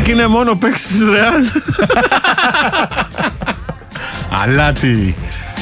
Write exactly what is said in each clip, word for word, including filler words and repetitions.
είναι μόνο παίκτης της Ρεάλ. Αλάτι.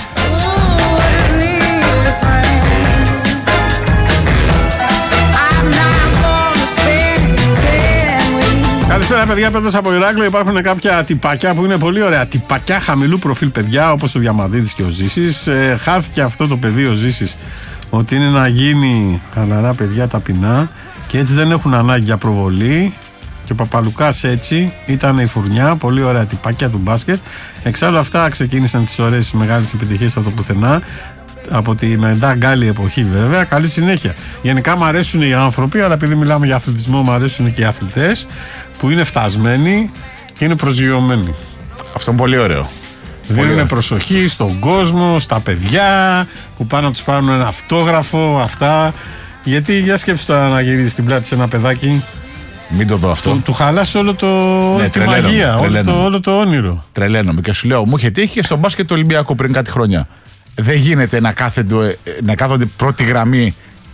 Καλησπέρα, παιδιά. Πέτρος από Ηράκλειο. Υπάρχουν κάποια τυπάκια που είναι πολύ ωραία. Τυπάκια χαμηλού προφίλ, παιδιά, όπως ο Διαμαντίδης και ο Ζήσης. Ε, χάθηκε αυτό το παιδί ο Ζήσης, ότι είναι να γίνει χαλαρά, παιδιά, ταπεινά, και έτσι δεν έχουν ανάγκη για προβολή. Και ο Παπαλουκάς έτσι ήταν η φουρνιά. Πολύ ωραία τυπάκια του μπάσκετ. Εξάλλου αυτά ξεκίνησαν τις ωραίες μεγάλες επιτυχίες από το πουθενά. Από τη μετά γκάλη εποχή, βέβαια. Καλή συνέχεια. Γενικά μου αρέσουν οι άνθρωποι, αλλά επειδή μιλάμε για αθλητισμό, μου αρέσουν και οι αθλητές που είναι φτασμένοι και είναι προσγειωμένοι. Αυτό είναι πολύ ωραίο. Δίνουν προσοχή στον κόσμο, στα παιδιά που πάνε να τους πάρουν ένα αυτόγραφο, αυτά. Γιατί για σκέψου τώρα να γυρίζει την πλάτη σε ένα παιδάκι. Μην το δω αυτό. Του, του χαλάς όλο το, ναι, τη μαγεία, όλο το, όλο το όνειρο. Τρελαίνομαι και σου λέω, μου είχε τύχει και στο μπάσκετ του Ολυμπιακού πριν κάτι χρόνια. Δεν γίνεται να κάθονται, να κάθονται πρώτη γραμμή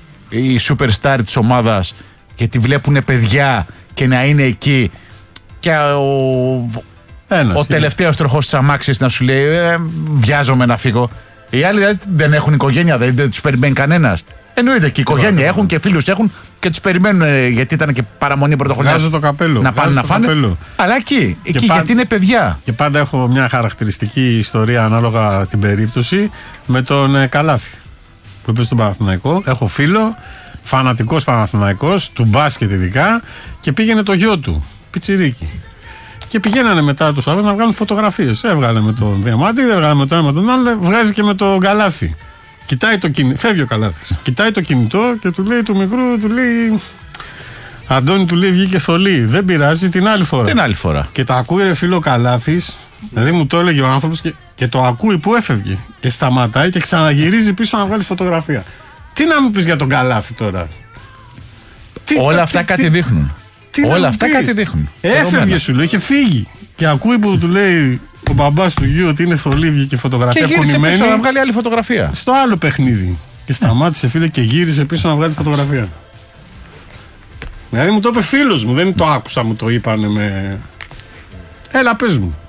οι superstar της ομάδας και τη βλέπουν παιδιά και να είναι εκεί και ο, Ένας, ο τελευταίος τροχός της αμάξης να σου λέει ε, βιάζομαι να φύγω. Οι άλλοι δηλαδή, δεν έχουν οικογένεια, δεν, δεν τους περιμένει κανένας. Εννοείται και η οικογένεια έχουν και φίλους έχουν και τους περιμένουν γιατί ήταν και παραμονή πρωτοχρονιάς. Βγάζω το καπέλο. Να πάνε να φάνε. Καπέλο. Αλλά εκεί, εκεί πάντα, γιατί είναι παιδιά. Και πάντα έχω μια χαρακτηριστική ιστορία ανάλογα την περίπτωση με τον ε, Καλάθι που είπε στον Παναθηναϊκό. Έχω φίλο, φανατικός Παναθηναϊκός, του μπάσκετ ειδικά, και πήγαινε το γιο του, πιτσιρίκι. Και πηγαίνανε μετά τους άλλους να βγάλουν φωτογραφίες. Έβγαλε με τον Διαμάντη, έβγαλε με τον ένα με τον άλλο, βγάζει και με τον Καλάθι. Κοιτάει το κινητό, φεύγει ο Καλάθης. Κοιτάει το κινητό και του λέει του μικρού, του λέει Αντώνη, του λέει βγήκε θολή. Δεν πειράζει, την άλλη φορά. Την άλλη φορά. Και το ακούει ρε φίλο Καλάθης, δηλαδή μου το έλεγε ο άνθρωπος και, και το ακούει που έφευγε. Και σταματάει και ξαναγυρίζει πίσω να βγάλει φωτογραφία. Τι να μου πεις για τον Καλάθη τώρα. Τι, Όλα αυτά τι, κάτι τι, δείχνουν. Τι Όλα αυτά πεις. Κάτι δείχνουν. Έφευγε σου λέει, είχε φύγει. Και ακούει που του λέει ο μπαμπάς του γιου ότι είναι θολή και φωτογραφία. Και γύρισε πίσω να βγάλει άλλη φωτογραφία. Στο άλλο παιχνίδι. Και σταμάτησε φίλε και γύρισε πίσω να βγάλει φωτογραφία. Δηλαδή μου το είπε φίλος μου, δεν το άκουσα, μου το είπανε με. Έλα πες μου.